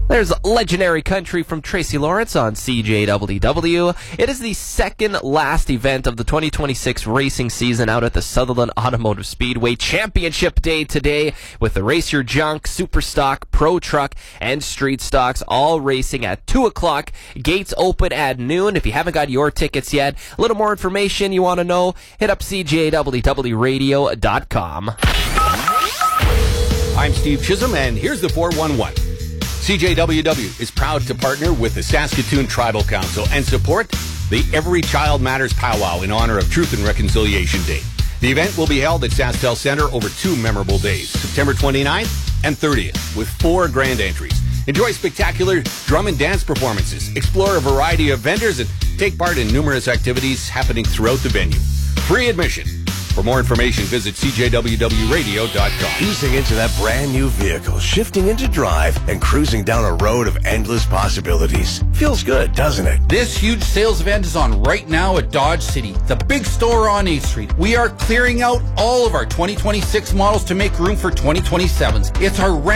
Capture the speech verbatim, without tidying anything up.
There's Legendary Country from Tracy Lawrence on C J W W. It is the second last event of the twenty twenty-six racing season out at the Sutherland Automotive Speedway. Championship Day today with the Race Your Junk, Super Stock, Pro Truck, and Street Stocks all racing at two o'clock. Gates open at noon. If you haven't got your tickets yet, a little more information you want to know, hit up C J W W radio dot com. I'm Steve Chisholm, and here's the four one one. C J W W is proud to partner with the Saskatoon Tribal Council and support the Every Child Matters Powwow in honor of Truth and Reconciliation Day. The event will be held at SaskTel Center over two memorable days, September twenty-ninth and thirtieth, with four grand entries. Enjoy spectacular drum and dance performances, explore a variety of vendors, and take part in numerous activities happening throughout the venue. Free admission. For more information, visit C J W W radio dot com. Easing into that brand new vehicle, shifting into drive, and cruising down a road of endless possibilities. Feels good, doesn't it? This huge sales event is on right now at Dodge City, the big store on eighth Street. We are clearing out all of our twenty twenty-six models to make room for twenty twenty-sevens. It's our